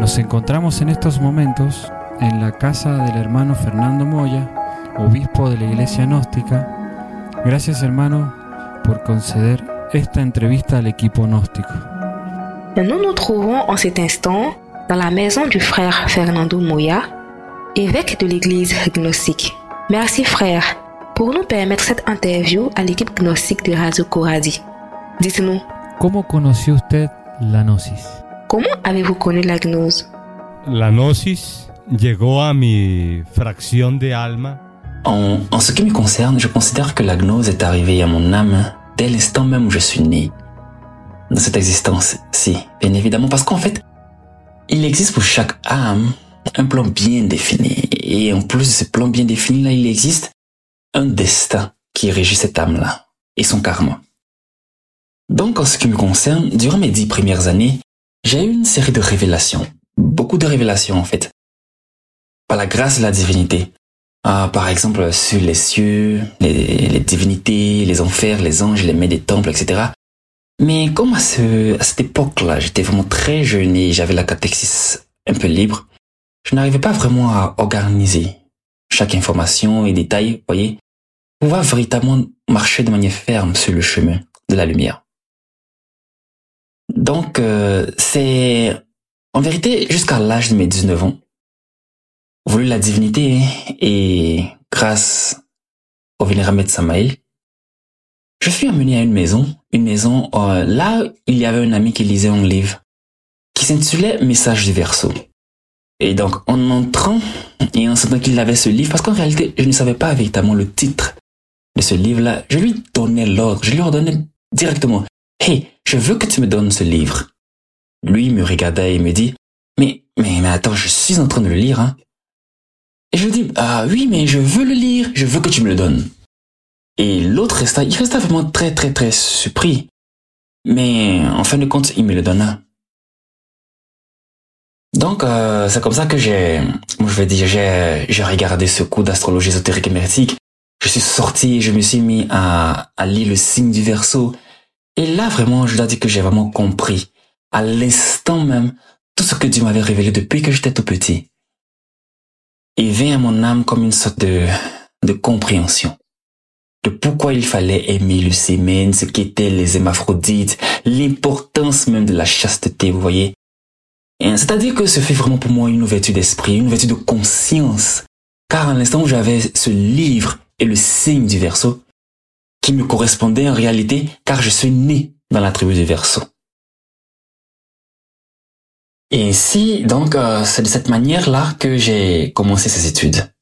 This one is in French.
Nos encontramos en estos momentos en la casa del hermano Fernando Moya, obispo de la Iglesia Gnóstica. Gracias, hermano, por conceder esta entrevista al equipo gnóstico. Nous nous trouvons en cet instant dans la maison du frère Fernando Moya, évêque de l'Église gnostique. Merci frère pour nous permettre cette interview à l'équipe gnostique de Radio Coradi. Dites-nous, ¿Cómo conoció usted la gnosis? comment avez-vous connu la gnose? La gnosis llegó a mi fracción de alma. En ce qui me concerne, je considère que la gnose est arrivée à mon âme dès l'instant même où je suis né. Dans cette existence-ci, bien évidemment, parce qu'en fait, il existe pour chaque âme un plan bien défini. Et en plus de ce plan bien défini-là, il existe un destin qui régit cette âme-là et son karma. Donc, en ce qui me concerne, durant mes 10 premières années, j'ai eu une série de révélations. Beaucoup de révélations, en fait. Par la grâce de la divinité. Par exemple, sur les cieux, les divinités, les enfers, les anges, les maîtres des temples, etc. Mais comme à cette époque-là, j'étais vraiment très jeune et j'avais la catéchèse un peu libre, je n'arrivais pas vraiment à organiser chaque information et détail, voyez, pour pouvoir véritablement marcher de manière ferme sur le chemin de la lumière. Donc, c'est en vérité jusqu'à l'âge de mes 19 ans, voulu la divinité et grâce au vénérable Samaël, je suis amené à une maison là il y avait un ami qui lisait un livre qui s'intitulait Message du Verseau. Et donc en entrant et en sentant qu'il avait ce livre, parce qu'en réalité je ne savais pas véritablement le titre de ce livre-là, je lui donnais l'ordre, je lui ordonnais directement, hey, je veux que tu me donnes ce livre. Lui il me regardait et me dit, mais attends, je suis en train de le lire, hein. Et je lui dis, oui, mais je veux le lire, je veux que tu me le donnes. Et l'autre il resta vraiment très très très surpris. Mais en fin de compte, il me le donna. Donc, c'est comme ça que j'ai regardé ce cours d'astrologie ésotérique et hermétique. Je suis sorti et je me suis mis à lire le signe du Verseau. Et là, vraiment, je dois dire que j'ai vraiment compris, à l'instant même, tout ce que Dieu m'avait révélé depuis que j'étais tout petit. Il vint à mon âme comme une sorte de compréhension de pourquoi il fallait aimer le sémen, ce qu'étaient les hermaphrodites, l'importance même de la chasteté, vous voyez. Et c'est-à-dire que ce fut vraiment pour moi une ouverture d'esprit, une ouverture de conscience, car à l'instant où j'avais ce livre et le signe du Verseau, qui me correspondait en réalité, car je suis né dans la tribu du Verseau. Et ainsi, donc, c'est de cette manière-là que j'ai commencé ces études.